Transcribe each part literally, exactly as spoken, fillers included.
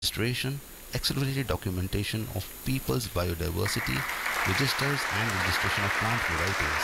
registration, accelerated documentation of people's biodiversity, registers and registration of plant varieties.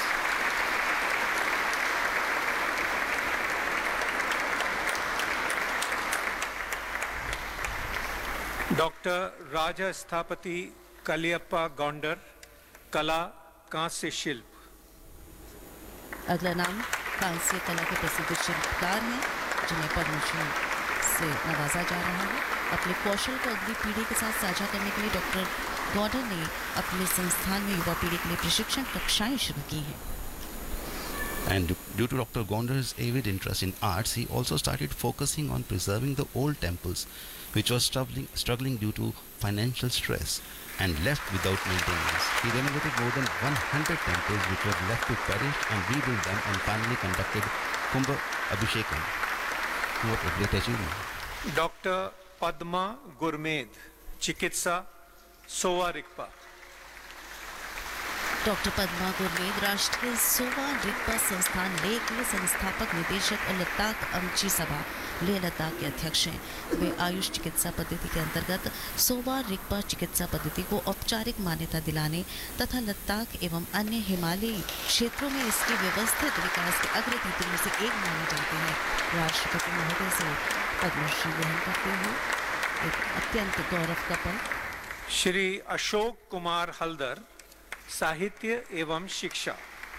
Doctor राजा स्थापति कलियप्पा गौंडर, कला कांस्य शिल्प। अगला नाम कांस्य कला के प्रसिद्ध शिल्पकार हैं जिन्हें पद्मश्री से नवाजा जा रहा है। अपने कौशल को अगली पीढ़ी के साथ साझा करने के लिए डॉक्टर गौंडर ने अपने संस्थान में युवा पीढ़ी के लिए प्रशिक्षण कक्षाएं शुरू की हैं। And due to Doctor Gondar's avid interest in arts, he also started focusing on preserving the old temples, which was struggling, struggling due to financial stress and left without maintenance. He renovated more than one hundred temples which were left to perish and rebuilt them and finally conducted Kumbha Abhishekam. What a great achievement. Doctor Padma गुरमेद, चिकित्सा, सोवा Rigpa. Doctor Padma गुरमेद राष्ट्रीय सोवा रिक्पा संस्थान लेह के संस्थापक निदेशक और लद्दाख अमची सभा लेह लद्दाख के अध्यक्ष हैं। वे आयुष चिकित्सा पद्धति के अंतर्गत सोवा रिक्पा चिकित्सा पद्धति को औपचारिक मान्यता दिलाने तथा लद्दाख एवं अन्य हिमालयी क्षेत्रों में इसके व्यवस्थित विकास के अग्रदूतों में से एक माने जाते हैं। राष्ट्रपति महोदय से पद्मश्री ग्रहण करते हुए एक अत्यंत गौरव का पल। श्री अशोक कुमार हल्दर, साहित्य एवं शिक्षा।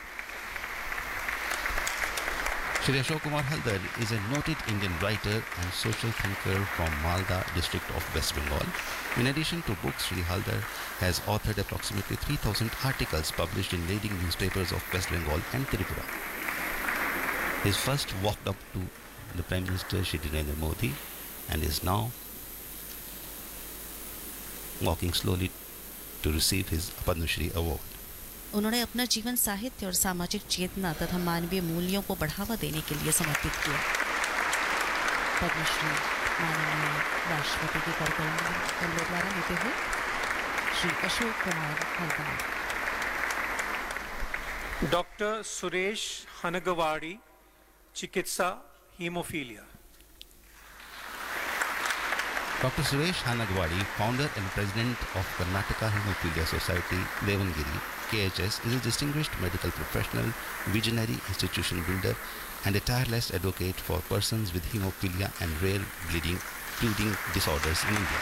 Shri Ashok Kumar Haldar is a noted Indian writer and social thinker from Malda district of West Bengal. In addition to books, Shri Haldar has authored approximately three thousand articles published in leading newspapers of West Bengal and Tripura. He first walked up to the Prime Minister Shri Narendra Modi and is now walking slowly to receive his Padma Shri award. उन्होंने अपना जीवन साहित्य और सामाजिक चेतना तथा मानवीय मूल्यों को बढ़ावा देने के लिए समर्पित किया। पद्मश्री माननीय राष्ट्रपति के करकमलों द्वारा लेते हुए श्री अशोक कुमार हल्दर। डॉक्टर सुरेश हनगवाड़ी, चिकित्सा, haemophilia. Doctor Suresh Hanagwadi, founder and president of Karnataka Hemophilia Society, Devangiri, K H S, is a distinguished medical professional, visionary institution builder, and a tireless advocate for persons with hemophilia and rare bleeding, bleeding disorders in India.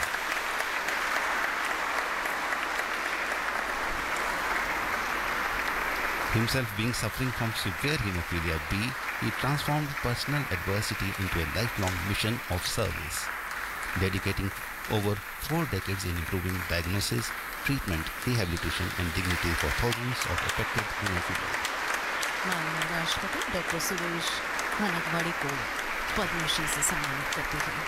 Himself being suffering from severe hemophilia B, he transformed personal adversity into a lifelong mission of service, dedicating over four decades in improving diagnosis, treatment, rehabilitation and dignity for thousands of affected hemophilia. माननीय राष्ट्रपति doctor Suresh हनगवाड़ी को पद्मश्री से सम्मानित करते हैं।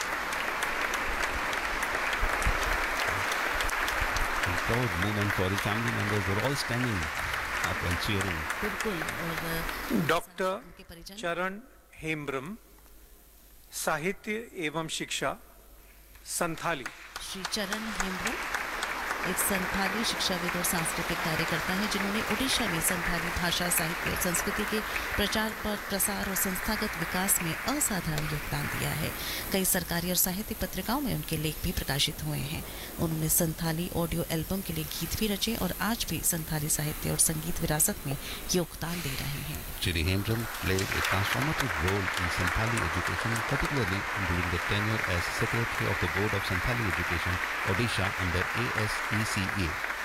A proud moment for his family members were all standing up and cheering. बिल्कुल। और doctor चरण हेम्ब्रम, साहित्य एवं शिक्षा, संथाली। श्री चरण हेम्ब्रम एक संथाली शिक्षाविद और सांस्कृतिक कार्यकर्ता हैं जिन्होंने ओडिशा में संथाली भाषा, साहित्य और संस्कृति के प्रचार पर प्रसार और संस्थागत विकास में असाधारण योगदान दिया है। कई सरकारी और साहित्यिक पत्रिकाओं में उनके लेख भी प्रकाशित हुए हैं। उन्होंने संथाली ऑडियो एल्बम के लिए गीत भी रचे और आज भी संथाली साहित्य और संगीत विरासत में योगदान दे रहे हैं। Shri Hembram played a transformative role in Santhali education, particularly during the tenure as Secretary of the Board of Santhali Education, Odisha under A S E C A,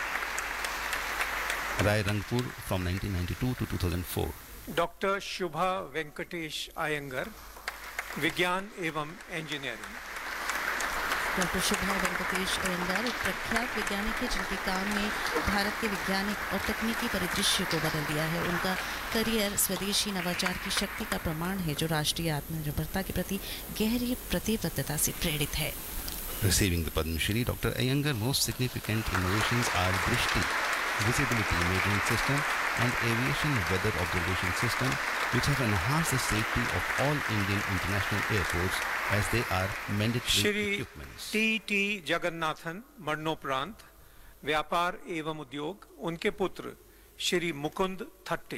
Rai Rangpur from nineteen ninety-two to two thousand four. Doctor शुभा वेंकटेश आयंगर, विज्ञान एवं engineering. Doctor शुभा वेंकटेश अयंगार एक प्रख्यात वैज्ञानिक है जिनके काम ने भारत के वैज्ञानिक और तकनीकी परिदृश्य को बदल दिया है। उनका करियर स्वदेशी नवाचार की शक्ति का प्रमाण है जो राष्ट्रीय आत्मनिर्भरता के प्रति गहरी प्रतिबद्धता से प्रेरित है। Receiving the Padma Shri, Doctor Iyengar most significant innovations are Drishti, visibility measuring system, and aviation weather observation system, which have enhanced the safety of all Indian international airports as they are mandatory Shri equipments. T T Jagannathan, मरणोपरांत, व्यापार एवं उद्योग, उनके पुत्र श्री मुकुंद थट्टे।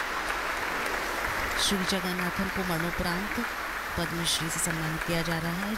श्री जगन्नाथन को मरणोपरांत पद्मश्री से सम्मानित किया जा रहा है